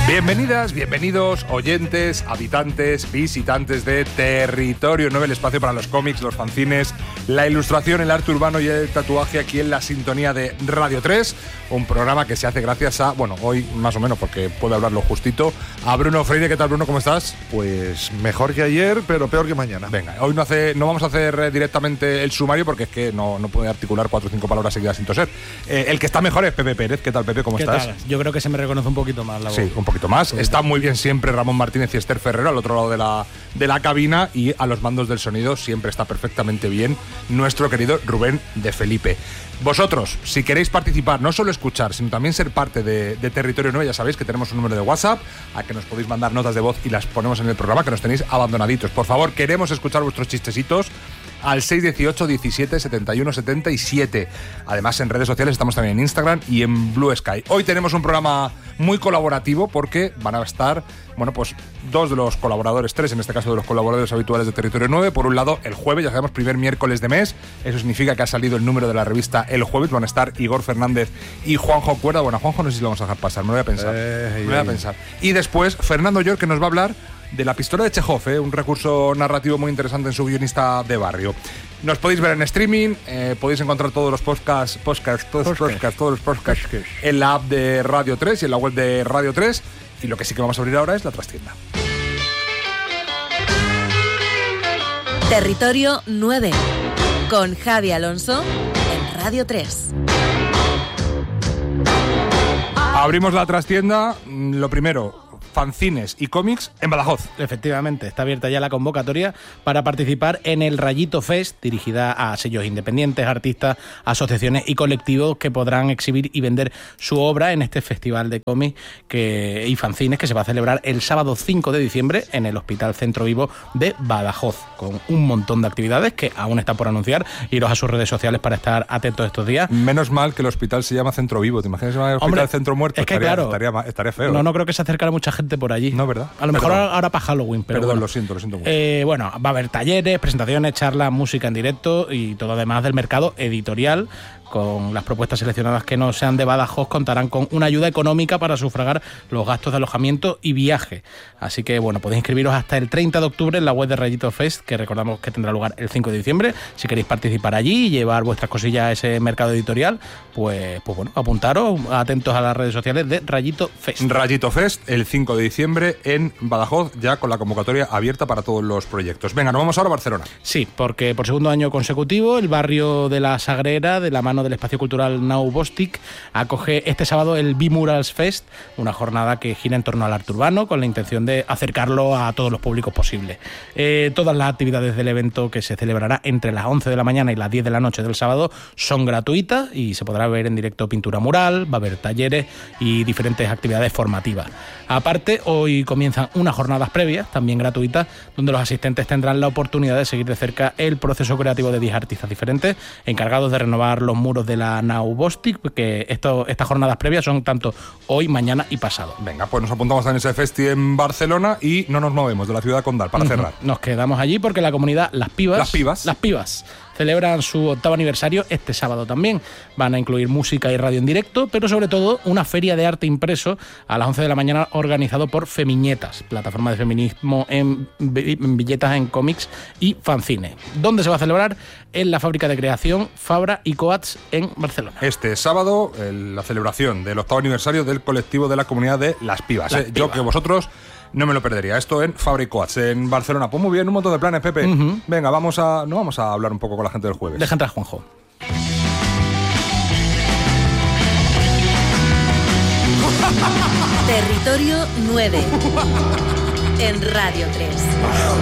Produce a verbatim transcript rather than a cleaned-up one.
Bienvenidas, bienvenidos, oyentes, habitantes, visitantes de Territorio nueve, el espacio para los cómics, los fanzines, la ilustración, el arte urbano y el tatuaje aquí en la sintonía de Radio tres, un programa que se hace gracias a, bueno, hoy más o menos porque puedo hablarlo justito, a Bruno Freire. ¿Qué tal, Bruno? ¿Cómo estás? Pues mejor que ayer, pero peor que mañana. Venga, hoy no, hace, no vamos a hacer directamente el sumario porque es que no, no puede articular cuatro o cinco palabras seguidas sin toser. Eh, el que está mejor es Pepe Pérez. ¿Qué tal, Pepe? ¿Cómo ¿Qué estás? Tal? Yo creo que se me reconoce un poquito más la voz. Sí, un poquito más. Sí. Está muy bien siempre Ramón Martínez y Esther Ferrero al otro lado de la, de la cabina, y a los mandos del sonido siempre está perfectamente bien nuestro querido Rubén de Felipe. Vosotros, si queréis participar, no solo escuchar, sino también ser parte de, de Territorio nueve, ya sabéis que tenemos un número de WhatsApp a que nos podéis mandar notas de voz y las ponemos en el programa, que nos tenéis abandonaditos. Por favor, queremos escuchar vuestros chistecitos al seis dieciocho diecisiete setenta y uno setenta y siete. Además, en redes sociales estamos también en Instagram y en Blue Sky. Hoy tenemos un programa muy colaborativo porque van a estar, bueno, pues dos de los colaboradores, tres en este caso de los colaboradores habituales de Territorio nueve. Por un lado, el jueves, ya sabemos, primer miércoles de mes. Eso significa que ha salido el número de la revista el jueves. Van a estar Igor Fernández y Juanjo Cuerda. Bueno, Juanjo no sé si lo vamos a dejar pasar, me lo voy a pensar. Eh, me lo voy a pensar. Y después, Fernando York, que nos va a hablar de La pistola de Chekhov, ¿eh? Un recurso narrativo muy interesante en su guionista de barrio. Nos podéis ver en streaming, eh, podéis encontrar todos los podcasts, podcasts, todos los podcasts, todos los podcasts en la app de Radio tres y en la web de Radio tres. Y lo que sí que vamos a abrir ahora es la trastienda. Territorio nueve, con Javi Alonso en Radio tres. Abrimos la trastienda. Lo primero, fanzines y cómics en Badajoz. Efectivamente, está abierta ya la convocatoria para participar en el Rayito Fest, dirigida a sellos independientes, artistas, asociaciones y colectivos que podrán exhibir y vender su obra en este festival de cómics que, y fanzines que se va a celebrar el sábado cinco de diciembre en el Hospital Centro Vivo de Badajoz, con un montón de actividades que aún está por anunciar. Iros a sus redes sociales para estar atentos estos días. Menos mal que el hospital se llama Centro Vivo. ¿Te imaginas que se llama el Hospital Hombre, Centro Muerto? Es que estaría, claro, estaría, estaría feo. No, ¿eh? no creo que se acercara mucha gente por allí. No, ¿verdad? A lo mejor Perdón. ahora para Halloween, pero Perdón, bueno. lo siento, lo siento mucho. Eh, bueno, va a haber talleres, presentaciones, charlas, música en directo y todo además del mercado editorial. Con las propuestas seleccionadas que no sean de Badajoz contarán con una ayuda económica para sufragar los gastos de alojamiento y viaje. Así que, bueno, podéis inscribiros hasta el treinta de octubre en la web de Rayito Fest, que recordamos que tendrá lugar el cinco de diciembre. Si queréis participar allí y llevar vuestras cosillas a ese mercado editorial, pues, pues bueno, apuntaros, atentos a las redes sociales de Rayito Fest. Rayito Fest, el cinco de diciembre en Badajoz, ya con la convocatoria abierta para todos los proyectos. Venga, nos vamos ahora a Barcelona. Sí, porque por segundo año consecutivo, el barrio de la Sagrera, de la mano del espacio cultural Nau Bostic, acoge este sábado el B-Murals Fest, una jornada que gira en torno al arte urbano con la intención de acercarlo a todos los públicos posibles. Eh, todas las actividades del evento, que se celebrará entre las once de la mañana y las diez de la noche del sábado, son gratuitas y se podrá ver en directo pintura mural, va a haber talleres y diferentes actividades formativas. Aparte, hoy comienzan unas jornadas previas, también gratuitas, donde los asistentes tendrán la oportunidad de seguir de cerca el proceso creativo de diez artistas diferentes, encargados de renovar los muros de la Nau Bostic, porque esto, estas jornadas previas son tanto hoy, mañana y pasado. Venga, pues nos apuntamos en ese festi en Barcelona y no nos movemos de la ciudad condal para cerrar. Nos quedamos allí porque la comunidad Las Pibas... Las Pibas. Las Pibas celebran su octavo aniversario este sábado también. Van a incluir música y radio en directo, pero sobre todo una feria de arte impreso a las once de la mañana organizado por Femiñetas, plataforma de feminismo en, en billetas en cómics y fanzines. ¿Dónde se va a celebrar? En la fábrica de creación Fabra y Coats en Barcelona. Este sábado, el, la celebración del octavo aniversario del colectivo de la comunidad de Las Pibas. Las Eh, Pibas. Yo que vosotros no me lo perdería. Esto en Fabra y Coats, en Barcelona. Pues muy bien, un montón de planes, Pepe. Uh-huh. Venga, vamos a, no vamos a hablar un poco con la gente del jueves. Deja entrar, Juanjo. Territorio nueve, en Radio tres.